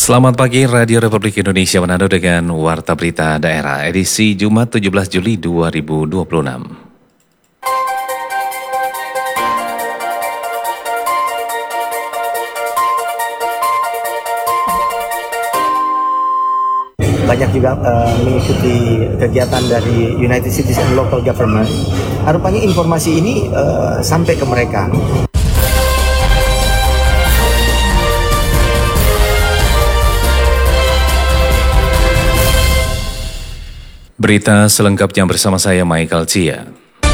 Selamat pagi, Radio Republik Indonesia Manado dengan Warta Berita Daerah, edisi Jumat 17 Juli 2026. Banyak juga mengikuti kegiatan dari United Cities and Local Government. Rupanya informasi ini sampai ke mereka. Berita selengkapnya bersama saya Michael Cia.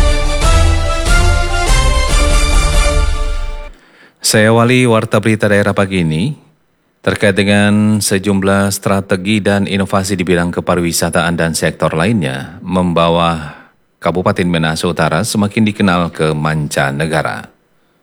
Saya awali Warta Berita Daerah pagi ini terkait dengan sejumlah strategi dan inovasi di bidang kepariwisataan dan sektor lainnya membawa Kabupaten Minahasa Utara semakin dikenal ke mancanegara.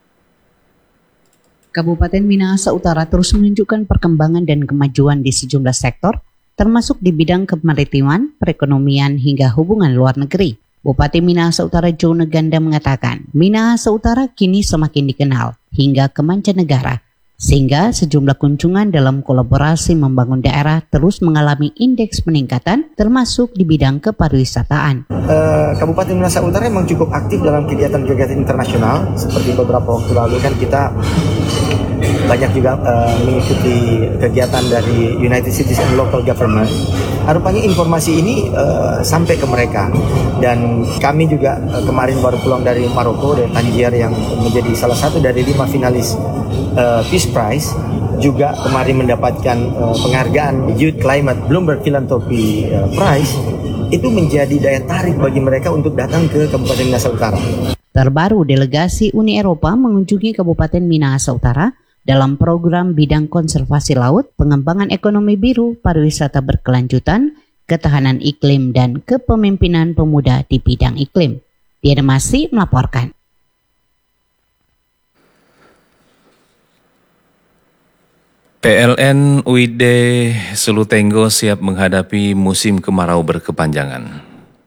Kabupaten Minahasa Utara terus menunjukkan perkembangan dan kemajuan di sejumlah sektor, termasuk di bidang kemaritiman, perekonomian, hingga hubungan luar negeri. Bupati Minahasa Utara Jone Ganda mengatakan, Minahasa Utara kini semakin dikenal hingga ke mancanegara, sehingga sejumlah kunjungan dalam kolaborasi membangun daerah terus mengalami indeks peningkatan, termasuk di bidang kepariwisataan. Kabupaten Minahasa Utara memang cukup aktif dalam kegiatan-kegiatan internasional, seperti beberapa waktu lalu kan kita banyak juga mengikuti kegiatan dari United Cities and Local Government. Rupanya informasi ini sampai ke mereka, dan kami juga kemarin baru pulang dari Maroko, dari Tangier yang menjadi salah satu dari 5 finalis Peace Prize, juga kemarin mendapatkan penghargaan Youth Climate Bloomberg Philanthropy Prize. Itu menjadi daya tarik bagi mereka untuk datang ke Kabupaten Minahasa Utara. Terbaru, delegasi Uni Eropa mengunjungi Kabupaten Minahasa Utara dalam program bidang konservasi laut, pengembangan ekonomi biru, pariwisata berkelanjutan, ketahanan iklim, dan kepemimpinan pemuda di bidang iklim. Diana Masih melaporkan. PLN UID Sulutenggo siap menghadapi musim kemarau berkepanjangan.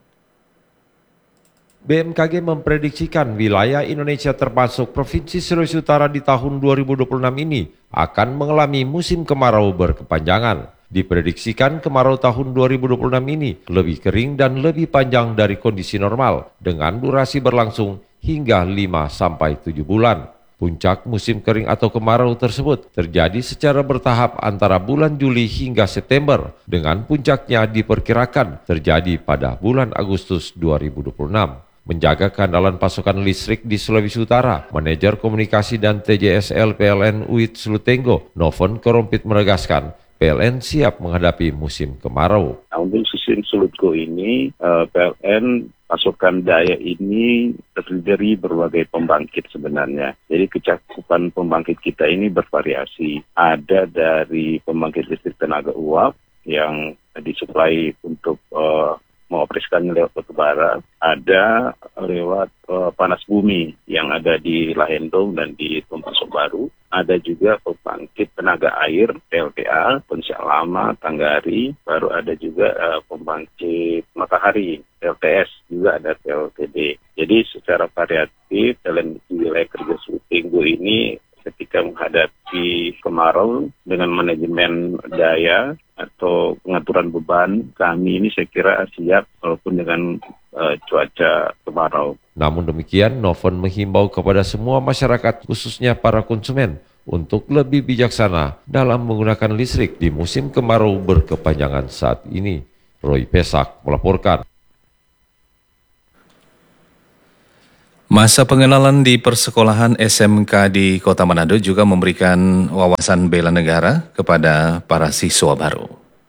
BMKG memprediksikan wilayah Indonesia termasuk Provinsi Sulawesi Utara di tahun 2026 ini akan mengalami musim kemarau berkepanjangan. Diprediksikan kemarau tahun 2026 ini lebih kering dan lebih panjang dari kondisi normal dengan durasi berlangsung hingga 5-7 bulan. Puncak musim kering atau kemarau tersebut terjadi secara bertahap antara bulan Juli hingga September, dengan puncaknya diperkirakan terjadi pada bulan Agustus 2026. Menjaga keandalan pasokan listrik di Sulawesi Utara, Manajer Komunikasi dan TJSL PLN UID Sulutenggo, Novon Korompit menegaskan, PLN siap menghadapi musim kemarau. Nah, untuk musim Sulutgo ini, PLN pasokan daya ini terdiri dari berbagai pembangkit sebenarnya. Jadi kecakupan pembangkit kita ini bervariasi. Ada dari pembangkit listrik tenaga uap yang disuplai untuk mengoperasikannya lewat batubara, ada lewat panas bumi yang ada di Lahendong dan di Tumpasok Baru, ada juga pembangkit tenaga air PLTA, Ponsiak Lama, Tanggari, baru ada juga pembangkit matahari LTS, juga ada PLTD. Jadi secara variatif dalam wilayah kerja Sulutenggo ini ketika menghadapi kemarau dengan manajemen daya atau pengaturan beban, kami ini saya kira siap walaupun dengan cuaca kemarau. Namun demikian, Novon menghimbau kepada semua masyarakat, khususnya para konsumen, untuk lebih bijaksana dalam menggunakan listrik di musim kemarau berkepanjangan saat ini. Roy Pesak melaporkan. Masa pengenalan di persekolahan SMK di Kota Manado juga memberikan wawasan bela negara kepada para siswa baru.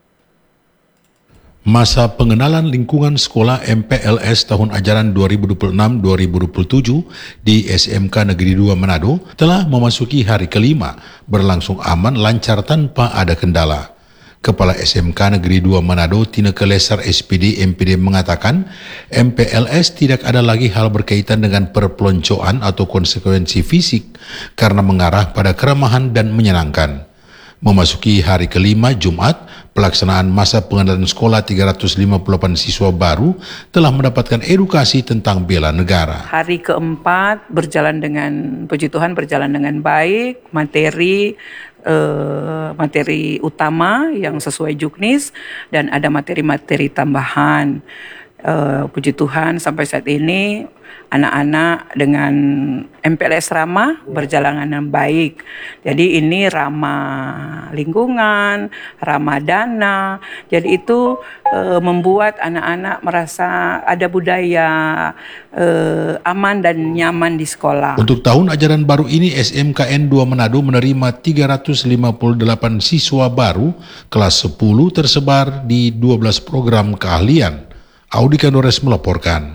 Masa pengenalan lingkungan sekolah MPLS tahun ajaran 2026-2027 di SMK Negeri 2 Manado telah memasuki hari kelima, berlangsung aman lancar tanpa ada kendala. Kepala SMK Negeri 2 Manado, Tineke Lesar SPD MPD mengatakan, MPLS tidak ada lagi hal berkaitan dengan perpeloncoan atau konsekuensi fisik karena mengarah pada keramahan dan menyenangkan. Memasuki hari kelima Jumat, pelaksanaan masa pengenalan sekolah 358 siswa baru telah mendapatkan edukasi tentang bela negara. Hari keempat berjalan dengan, puji Tuhan berjalan dengan baik, materi materi utama yang sesuai juknis dan ada materi-materi tambahan. Puji Tuhan sampai saat ini anak-anak dengan MPLS ramah berjalan dengan baik. Jadi ini ramah lingkungan, ramah dana. Jadi itu membuat anak-anak merasa ada budaya aman dan nyaman di sekolah. Untuk tahun ajaran baru ini, SMKN 2 Manado menerima 358 siswa baru kelas 10 tersebar di 12 program keahlian. Audi Kanores melaporkan.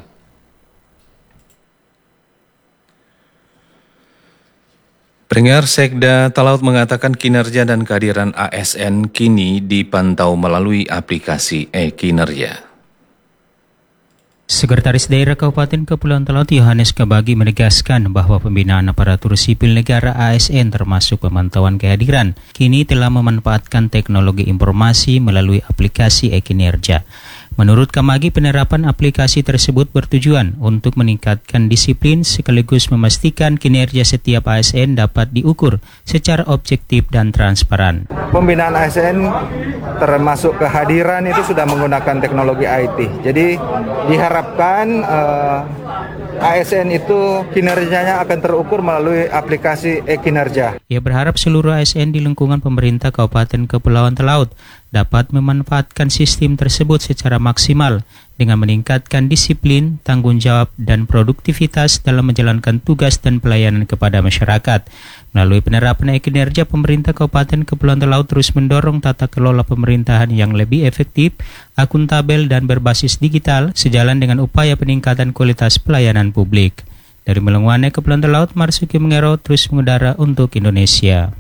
Pendengar, Sekda Talaut mengatakan kinerja dan kehadiran ASN kini dipantau melalui aplikasi e-kinerja. Sekretaris Daerah Kabupaten Kepulauan Talaut Yohanes Kabagi menegaskan bahwa pembinaan aparatur sipil negara ASN termasuk pemantauan kehadiran kini telah memanfaatkan teknologi informasi melalui aplikasi e-kinerja. Menurut Kamagi, penerapan aplikasi tersebut bertujuan untuk meningkatkan disiplin sekaligus memastikan kinerja setiap ASN dapat diukur secara objektif dan transparan. Pembinaan ASN termasuk kehadiran itu sudah menggunakan teknologi IT. Jadi diharapkan ASN itu kinerjanya akan terukur melalui aplikasi e-kinerja. Ia berharap seluruh ASN di lingkungan pemerintah Kabupaten Kepulauan Talaut dapat memanfaatkan sistem tersebut secara maksimal dengan meningkatkan disiplin, tanggung jawab, dan produktivitas dalam menjalankan tugas dan pelayanan kepada masyarakat. Melalui penerapan e-kinerja, pemerintah Kabupaten Kepulauan Talaut terus mendorong tata kelola pemerintahan yang lebih efektif, akuntabel, dan berbasis digital sejalan dengan upaya peningkatan kualitas pelayanan publik. Dari Melengwane, Kepulauan Talaut, Marsuki Mengero terus mengudara untuk Indonesia.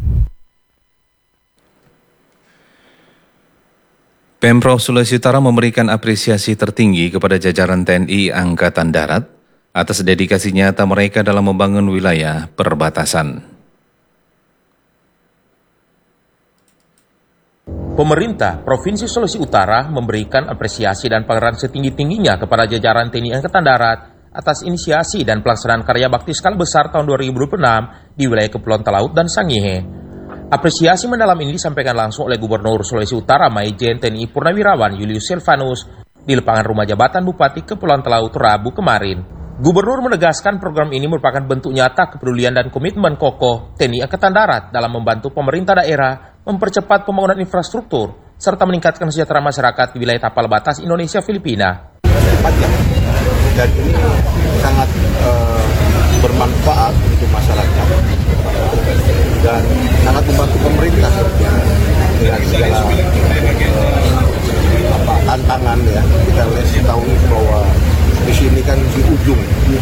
Pemprov Sulawesi Utara memberikan apresiasi tertinggi kepada jajaran TNI Angkatan Darat atas dedikasi nyata mereka dalam membangun wilayah perbatasan. Pemerintah Provinsi Sulawesi Utara memberikan apresiasi dan penghargaan setinggi-tingginya kepada jajaran TNI Angkatan Darat atas inisiasi dan pelaksanaan karya bakti skala besar tahun 2026 di wilayah Kepulauan Talaut dan Sangihe. Apresiasi mendalam ini disampaikan langsung oleh Gubernur Sulawesi Utara Maijen TNI Purnawirawan Julius Silvanus di lapangan rumah jabatan Bupati Kepulauan Talaut Rabu kemarin. Gubernur menegaskan program ini merupakan bentuk nyata kepedulian dan komitmen kokoh TNI Angkatan Darat dalam membantu pemerintah daerah mempercepat pembangunan infrastruktur serta meningkatkan kesejahteraan masyarakat di wilayah tapal batas Indonesia-Filipina. Dan ini sangat bermanfaat untuk masyarakat dan sangat membantu pemerintah dengan segala tantangan ya. Kita tahu bahwa di sini kan di ujung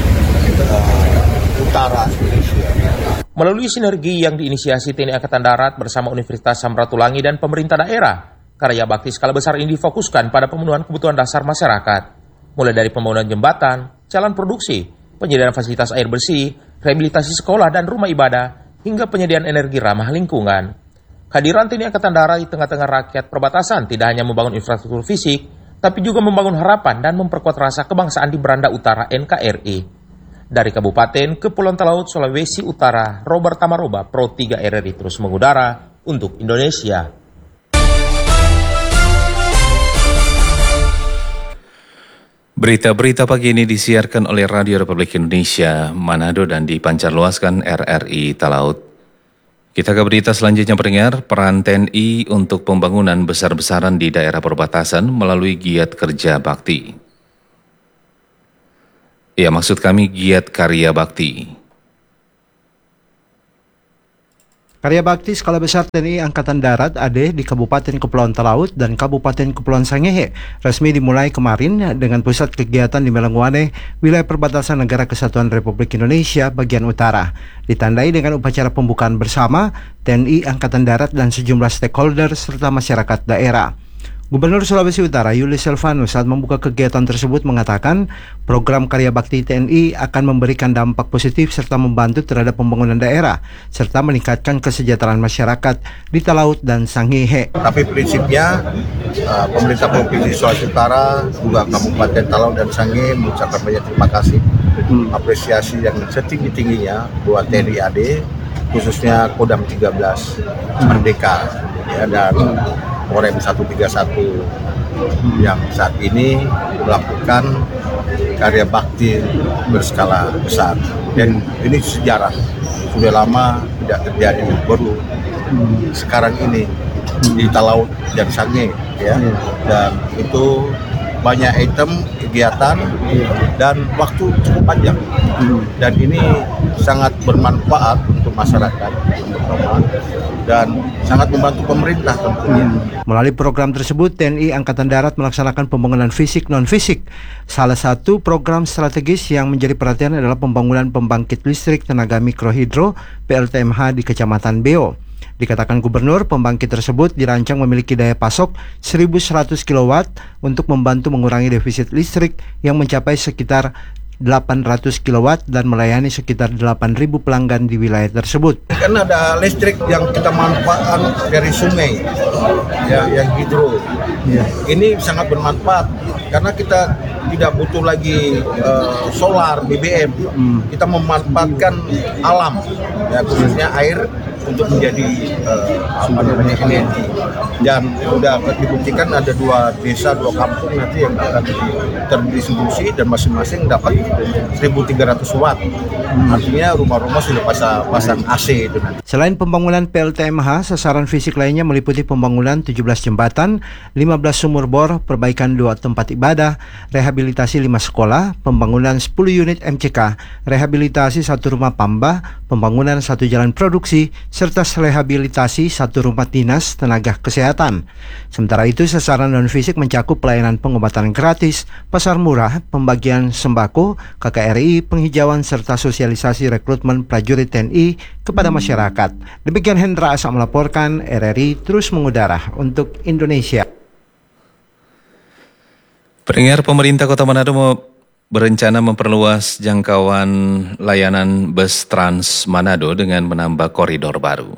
utara Indonesia. Melalui sinergi yang diinisiasi TNI Angkatan Darat bersama Universitas Samratulangi dan pemerintah daerah, karya bakti skala besar ini difokuskan pada pemenuhan kebutuhan dasar masyarakat, mulai dari pembangunan jembatan, jalan produksi, penyediaan fasilitas air bersih, rehabilitasi sekolah dan rumah ibadah, hingga penyediaan energi ramah lingkungan. Kehadiran TNI Angkatan Darat di tengah-tengah rakyat perbatasan tidak hanya membangun infrastruktur fisik, tapi juga membangun harapan dan memperkuat rasa kebangsaan di Beranda Utara NKRI. Dari Kabupaten Kepulauan Talaut, Sulawesi Utara, Robert Tamaroba, Pro 3 RRI terus mengudara untuk Indonesia. Berita-berita pagi ini disiarkan oleh Radio Republik Indonesia Manado dan dipancarluaskan RRI Talaut. Kita ke berita selanjutnya, pendengar. Peran TNI untuk pembangunan besar-besaran di daerah perbatasan melalui giat kerja bakti. Ya, maksud kami giat karya bakti. Karya bakti skala besar TNI Angkatan Darat AD di Kabupaten Kepulauan Talaut dan Kabupaten Kepulauan Sangihe resmi dimulai kemarin dengan pusat kegiatan di Melengwane, wilayah perbatasan Negara Kesatuan Republik Indonesia bagian utara. Ditandai dengan upacara pembukaan bersama TNI Angkatan Darat dan sejumlah stakeholder serta masyarakat daerah. Gubernur Sulawesi Utara Julius Silvanus saat membuka kegiatan tersebut mengatakan program karya bakti TNI akan memberikan dampak positif serta membantu terhadap pembangunan daerah serta meningkatkan kesejahteraan masyarakat di Talaut dan Sangihe. Tapi prinsipnya pemerintah Provinsi Sulawesi Utara juga Kabupaten Talaut dan Sangihe mengucapkan banyak terima kasih, apresiasi yang setinggi-tingginya buat TNI AD khususnya Kodam 13 Merdeka ya, dan Korem 131 yang saat ini melakukan karya bakti berskala besar, dan ini sejarah, sudah lama tidak terjadi, baru sekarang ini di Talaut dan Sange ya, dan itu banyak item kegiatan dan waktu cukup panjang, dan ini sangat bermanfaat untuk masyarakat dan sangat membantu pemerintah tentunya. Melalui program tersebut, TNI Angkatan Darat melaksanakan pembangunan fisik non-fisik. Salah satu program strategis yang menjadi perhatian adalah pembangunan pembangkit listrik tenaga mikrohidro PLTMH di Kecamatan Beo. Dikatakan Gubernur, pembangkit tersebut dirancang memiliki daya pasok 1.100 kW untuk membantu mengurangi defisit listrik yang mencapai sekitar 800 kW dan melayani sekitar 8.000 pelanggan di wilayah tersebut. Kan ada listrik yang kita manfaatkan dari sungai, ya, yang hidro. Ini sangat bermanfaat karena kita tidak butuh lagi solar, BBM. Kita memanfaatkan alam, ya, khususnya air untuk menjadi energi. Dan sudah dibuktikan ada 2 desa, 2 kampung nanti yang akan terdistribusi dan masing-masing dapat 1.300 watt. Artinya rumah-rumah sudah pasang AC itu nanti. Selain pembangunan PLTMH, sasaran fisik lainnya meliputi pembangunan 17 jembatan, 15 sumur bor, perbaikan 2 tempat ibadah, rehabilitasi 5 sekolah, pembangunan 10 unit MCK, rehabilitasi 1 rumah pamba, pembangunan 1 jalan produksi, serta rehabilitasi 1 rumah dinas tenaga kesehatan. Sementara itu, sasaran non-fisik mencakup pelayanan pengobatan gratis, pasar murah, pembagian sembako, KKRI, penghijauan serta sosialisasi rekrutmen prajurit TNI kepada masyarakat. Demikian Hendra Asa melaporkan, RRI terus mengudara untuk Indonesia. Pendengar, pemerintah Kota Manado berencana memperluas jangkauan layanan bus Trans Manado dengan menambah koridor baru.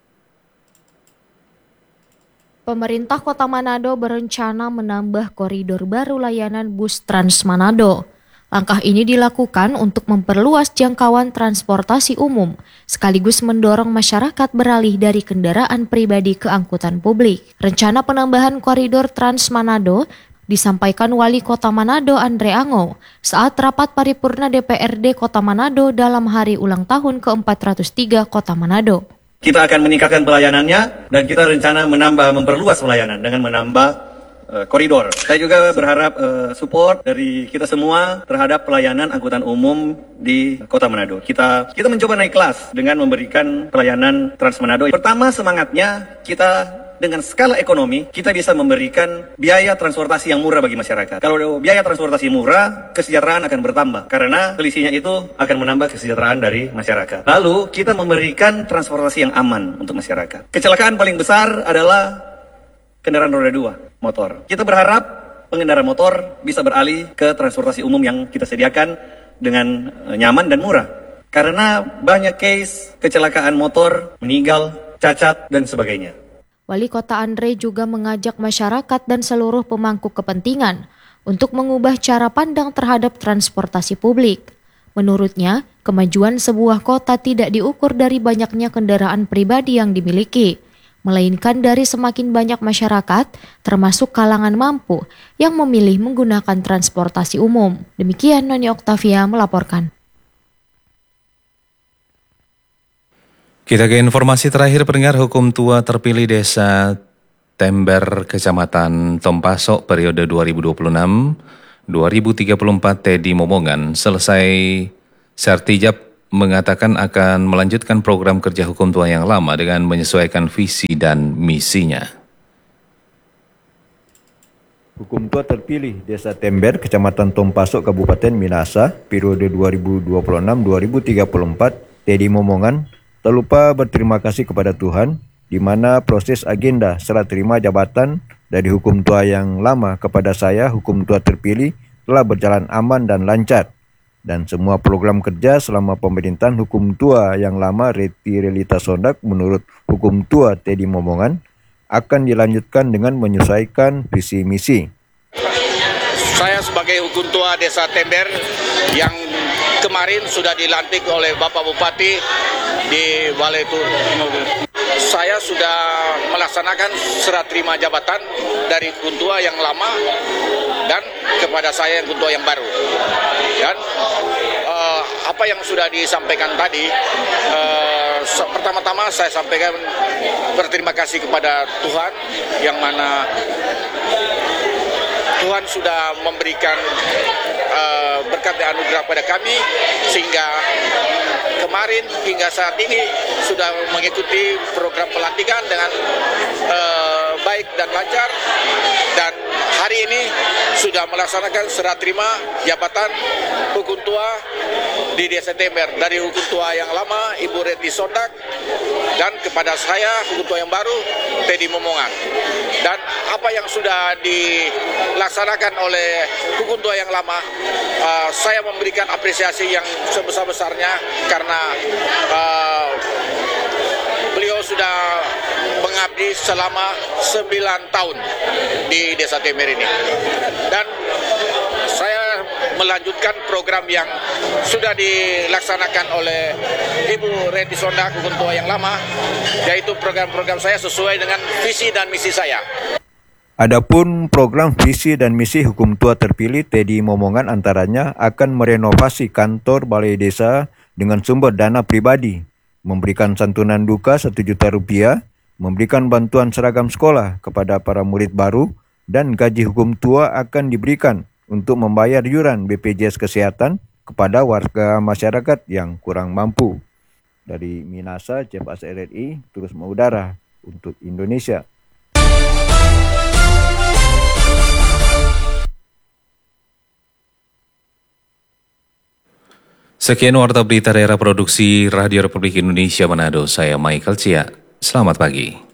Pemerintah Kota Manado berencana menambah koridor baru layanan bus Trans Manado. Langkah ini dilakukan untuk memperluas jangkauan transportasi umum, sekaligus mendorong masyarakat beralih dari kendaraan pribadi ke angkutan publik. Rencana penambahan koridor Trans Manado disampaikan Wali Kota Manado Andre Ango saat rapat paripurna DPRD Kota Manado dalam hari ulang tahun ke-403 Kota Manado. Kita akan meningkatkan pelayanannya dan kita rencana memperluas pelayanan dengan menambah koridor. Saya juga berharap support dari kita semua terhadap pelayanan angkutan umum di Kota Manado. Kita mencoba naik kelas dengan memberikan pelayanan Trans Manado. Pertama, semangatnya kita dengan skala ekonomi, kita bisa memberikan biaya transportasi yang murah bagi masyarakat. Kalau biaya transportasi murah, kesejahteraan akan bertambah. Karena selisihnya itu akan menambah kesejahteraan dari masyarakat. Lalu, kita memberikan transportasi yang aman untuk masyarakat. Kecelakaan paling besar adalah kendaraan roda 2, motor. Kita berharap pengendara motor bisa beralih ke transportasi umum yang kita sediakan dengan nyaman dan murah. Karena banyak case kecelakaan motor, meninggal, cacat, dan sebagainya. Wali Kota Andre juga mengajak masyarakat dan seluruh pemangku kepentingan untuk mengubah cara pandang terhadap transportasi publik. Menurutnya, kemajuan sebuah kota tidak diukur dari banyaknya kendaraan pribadi yang dimiliki, melainkan dari semakin banyak masyarakat, termasuk kalangan mampu, yang memilih menggunakan transportasi umum. Demikian Noni Oktavia melaporkan. Kita ke informasi terakhir, pendengar. Hukum tua terpilih Desa Tember, Kecamatan Tompasok periode 2026-2034 Teddy Momongan selesai sertijab mengatakan akan melanjutkan program kerja hukum tua yang lama dengan menyesuaikan visi dan misinya. Hukum tua terpilih Desa Tember, Kecamatan Tompasok, Kabupaten Minahasa periode 2026-2034 Teddy Momongan tak lupa berterima kasih kepada Tuhan, di mana proses agenda serah terima jabatan dari hukum tua yang lama kepada saya, hukum tua terpilih, telah berjalan aman dan lancar. Dan semua program kerja selama pemerintahan hukum tua yang lama Reti Relita Sondak menurut hukum tua Teddy Momongan akan dilanjutkan dengan menyesuaikan visi misi. Saya sebagai hukum tua Desa Tember yang kemarin sudah dilantik oleh Bapak Bupati di Balai itu. Saya sudah melaksanakan serah terima jabatan dari Kuntua yang lama dan kepada saya yang Kuntua yang baru. Dan apa yang sudah disampaikan tadi, pertama-tama saya sampaikan berterima kasih kepada Tuhan yang mana Tuhan sudah memberikan berkat dan anugerah pada kami sehingga kemarin hingga saat ini sudah mengikuti program pelantikan dengan baik dan lancar, dan hari ini sudah melaksanakan serah terima jabatan Hukum Tua di Desa Tember dari Hukum Tua yang lama Ibu Retty Sondak dan kepada saya Hukum Tua yang baru Teddy Momongan. Dan apa yang sudah dilaksanakan oleh Hukum Tua yang lama, saya memberikan apresiasi yang sebesar-besarnya karena beliau sudah mengabdi selama 9 tahun di Desa Tember ini. Dan saya melanjutkan program yang sudah dilaksanakan oleh Ibu Retty Sondak Hukum Tua yang lama, yaitu program-program saya sesuai dengan visi dan misi saya. Adapun program visi dan misi Hukum Tua terpilih Teddy Momongan antaranya akan merenovasi kantor balai desa dengan sumber dana pribadi, memberikan santunan duka Rp1 juta, memberikan bantuan seragam sekolah kepada para murid baru, dan gaji Hukum Tua akan diberikan untuk membayar iuran BPJS Kesehatan kepada warga masyarakat yang kurang mampu. Dari Minasa, CFAS RRI, terus mengudara untuk Indonesia. Sekian warta berita daerah produksi Radio Republik Indonesia Manado. Saya Michael Cia. Selamat pagi.